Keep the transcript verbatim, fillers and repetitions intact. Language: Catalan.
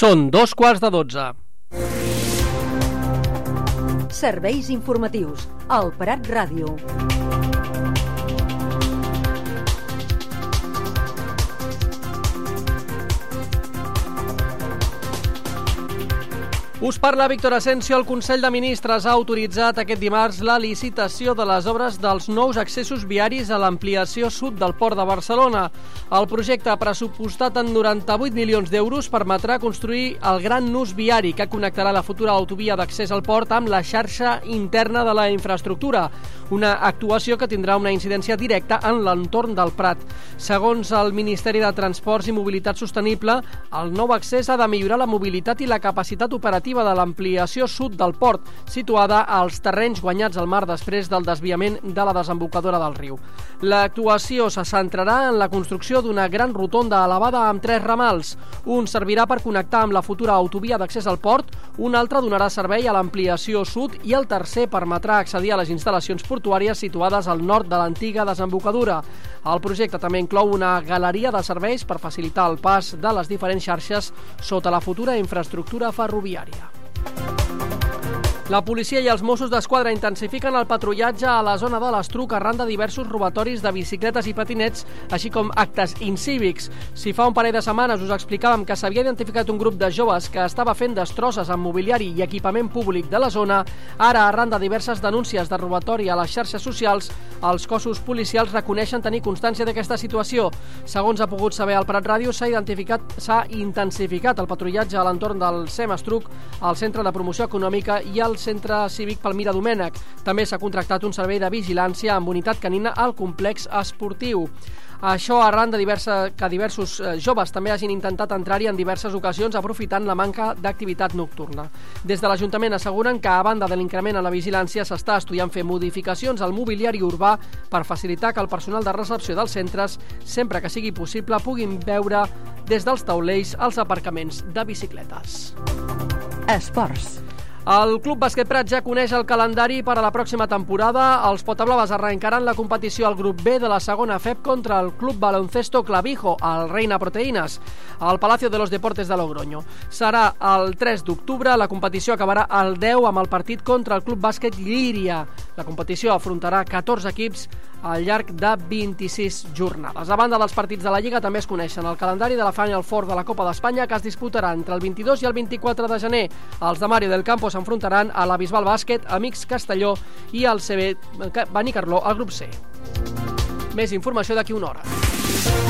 Són dos quarts de dotze. Serveis informatius al Prat Ràdio. Us parla Víctor Asensio. El Consell de Ministres ha autoritzat aquest dimarts la licitació de les obres dels nous accessos viaris a l'ampliació sud del Port de Barcelona. El projecte, pressupostat en noranta-vuit milions d'euros, permetrà construir el gran nus viari que connectarà la futura autovia d'accés al port amb la xarxa interna de la infraestructura, una actuació que tindrà una incidència directa en l'entorn del Prat. Segons el Ministeri de Transports i Mobilitat Sostenible, el nou accés ha de millorar la mobilitat i la capacitat operativa de l'ampliació sud del port, situada als terrenys guanyats al mar després del desviament de la desembocadura del riu. L'actuació se centrarà en la construcció d'una gran rotonda elevada amb tres ramals. Un servirà per connectar amb la futura autovia d'accés al port, un altre donarà servei a l'ampliació sud i el tercer permetrà accedir a les instal·lacions portuàries situades al nord de l'antiga desembocadura. El projecte també inclou una galeria de serveis per facilitar el pas de les diferents xarxes sota la futura infraestructura ferroviària. La policia i els Mossos d'Esquadra intensifiquen el patrullatge a la zona de l'Estruc arran de diversos robatoris de bicicletes i patinets, així com actes incívics. Si fa un parell de setmanes us explicàvem que s'havia identificat un grup de joves que estava fent destrosses amb mobiliari i equipament públic de la zona, ara, arran de diverses denúncies de robatori a les xarxes socials, els cossos policials reconeixen tenir constància d'aquesta situació. Segons ha pogut saber el Prat Ràdio, s'ha identificat, s'ha intensificat el patrullatge a l'entorn del SEM Estruc, al Centre de Promoció Econòmica i al Centre Cívic Palmira Domènech. També s'ha contractat un servei de vigilància amb unitat canina al complex esportiu. Això arran de diversa, que diversos eh, joves també hagin intentat entrar-hi en diverses ocasions aprofitant la manca d'activitat nocturna. Des de l'Ajuntament asseguren que, a banda de l'increment en la vigilància, s'està estudiant fer modificacions al mobiliari urbà per facilitar que el personal de recepció dels centres, sempre que sigui possible, puguin veure des dels taulells els aparcaments de bicicletes. Esports. El Club Bàsquet Prat ja coneix el calendari per a la pròxima temporada. Els potablaves arrencaran la competició al grup B de la segona F E P contra el Club Baloncesto Clavijo, al Reina Proteïnes, al Palacio de los Deportes de Logroño. Serà el tres d'octubre, la competició acabarà el deu amb el partit contra el Club Bàsquet Llíria. La competició afrontarà catorze equips al llarg de vint-i-sis jornades. A banda dels partits de la Lliga, també es coneixen el calendari de la Final Four de la Copa d'Espanya, que es disputarà entre el vint-i-dos i el vint-i-quatre de gener. Els de Mario del Campo s'enfrontaran a la Bisbal Bàsquet, Amics Castelló i el C B Benicarló al grup C. Més informació d'aquí una hora.